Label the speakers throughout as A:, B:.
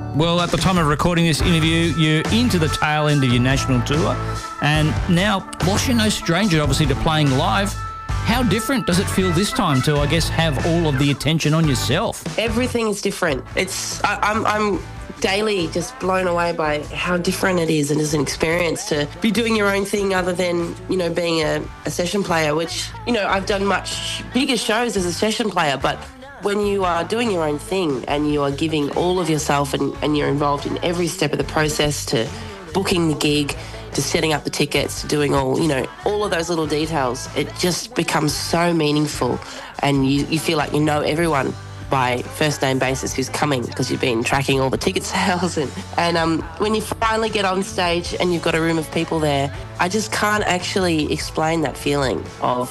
A: Well, at the time of recording this interview, you're into the tail end of your national tour. And now, whilst you're no stranger, obviously, to playing live, how different does it feel this time to, I guess, have all of the attention on yourself?
B: Everything is different. I'm daily just blown away by how different it is and as an experience to be doing your own thing other than, being a session player, which, I've done much bigger shows as a session player, but when you are doing your own thing and you are giving all of yourself and you're involved in every step of the process, to booking the gig, to setting up the tickets, to doing all of those little details, it just becomes so meaningful, and you feel like you know everyone by first name basis who's coming because you've been tracking all the ticket sales. And when you finally get on stage and you've got a room of people there, I just can't actually explain that feeling of,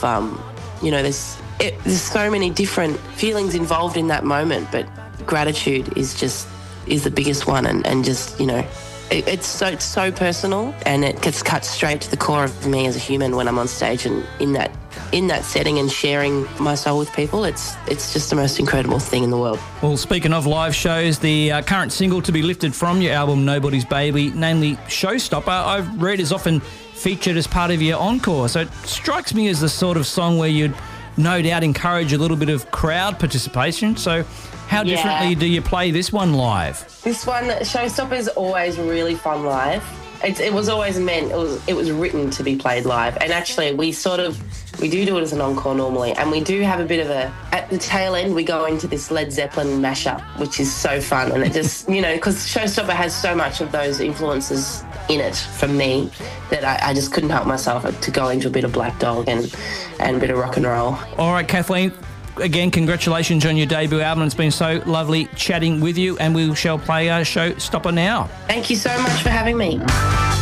B: there's so many different feelings involved in that moment, but gratitude is the biggest one, and just, it's so personal, and it gets cut straight to the core of me as a human when I'm on stage and in that setting and sharing my soul with people. It's just the most incredible thing in the world.
A: Well, speaking of live shows, the current single to be lifted from your album Nobody's Baby, namely Showstopper, I've read is often featured as part of your encore. So it strikes me as the sort of song where you'd no doubt encourage a little bit of crowd participation. So how differently do you play this one live?
B: This one, Showstopper, is always really fun live. It was always meant, it was written to be played live. And actually we do it as an encore normally, and we do have a bit of at the tail end we go into this Led Zeppelin mashup, which is so fun, and it just, because Showstopper has so much of those influences in it from me that I just couldn't help myself to go into a bit of Black Dog and a bit of rock and roll.
A: All right, Kathleen, again, congratulations on your debut album. It's been so lovely chatting with you, and we shall play Showstopper now.
B: Thank you so much for having me.